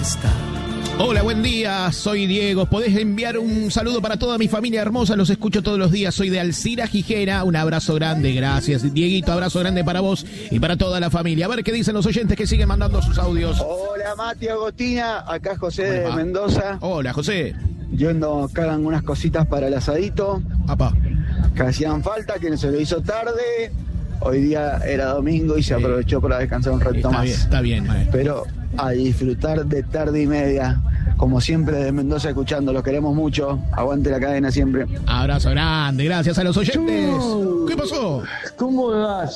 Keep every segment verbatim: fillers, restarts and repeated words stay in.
está. Hola, buen día, soy Diego. Podés enviar un saludo para toda mi familia hermosa, los escucho todos los días. Soy de Alcira, Gijena. Un abrazo grande, gracias. Dieguito, abrazo grande para vos y para toda la familia. A ver qué dicen los oyentes que siguen mandando sus audios. Hola, Mati, Agostina, acá José Hola, de Mendoza. Hola, José. Yendo acá algunas cositas para el asadito. Apá. Que hacían falta, que no se lo hizo tarde. Hoy día era domingo y se aprovechó para descansar un ratito Está más. bien, está bien, maestro. Pero a disfrutar de tarde y media. Como siempre, de Mendoza escuchando, los queremos mucho. Aguante la cadena siempre. Abrazo grande, gracias a los oyentes. Chau. ¿Qué pasó? ¿Cómo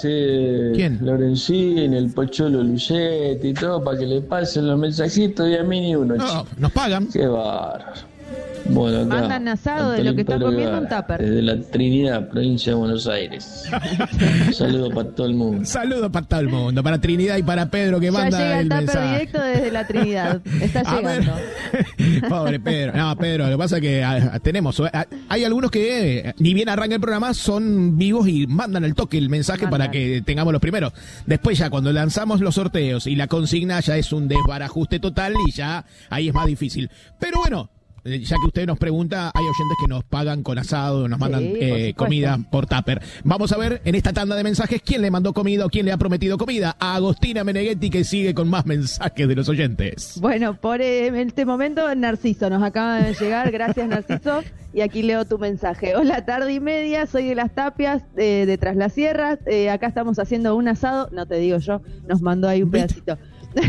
hace ¿Quién? Lorenzini, el Pocholo Luchetti y todo para que le pasen los mensajitos y a mí ni uno? No, nos pagan. Qué bárbaro. Bueno, acá, Mandan asado de lo que está Antolín comiendo Pedro un Guevara, tupper. desde la Trinidad, provincia de Buenos Aires. Un saludo para todo el mundo. Saludos para todo el mundo, para Trinidad y para Pedro que Ya manda llega el el tupper mensaje. directo desde la Trinidad. Está A ver. llegando. Pobre Pedro. No, Pedro, lo que pasa es que a, a, tenemos, a, hay algunos que eh, ni bien arranca el programa, son vivos y mandan al toque el mensaje Mandan. para que tengamos los primeros. Después ya cuando lanzamos los sorteos y la consigna ya es un desbarajuste total y ya ahí es más difícil. Pero bueno, eh, ya que usted nos pregunta, hay oyentes que nos pagan con asado, nos mandan Sí, por eh, supuesto. comida por tupper. Vamos a ver en esta tanda de mensajes quién le mandó comida o quién le ha prometido comida. A Agostina Meneghetti, que sigue con más mensajes de los oyentes. Bueno, por eh, este momento, Narciso nos acaba de llegar. Gracias, Narciso. Y aquí leo tu mensaje. Hola, tarde y media, soy de Las Tapias, eh, de Tras las Sierras. Eh, acá estamos haciendo un asado. No te digo yo, nos mandó ahí un ¿Viste? pedacito.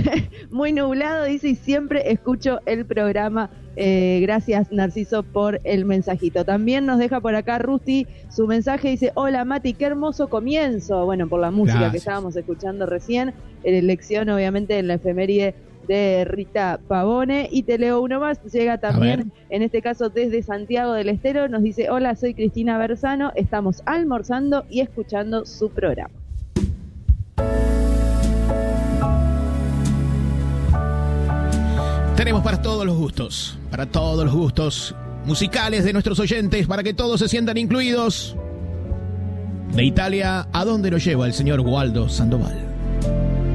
Muy nublado, dice, y siempre escucho el programa. Eh, gracias, Narciso, por el mensajito. También nos deja por acá Rusty su mensaje, dice: hola Mati, qué hermoso comienzo. Bueno, por la música Gracias. que estábamos escuchando recién, elección obviamente en la efeméride de Rita Pavone. Y te leo uno más, llega también, en este caso desde Santiago del Estero, nos dice: hola, soy Cristina Bersano, estamos almorzando y escuchando su programa. Tenemos para todos los gustos, para todos los gustos musicales de nuestros oyentes, para que todos se sientan incluidos. De Italia, ¿a dónde lo lleva el señor Waldo Sandoval?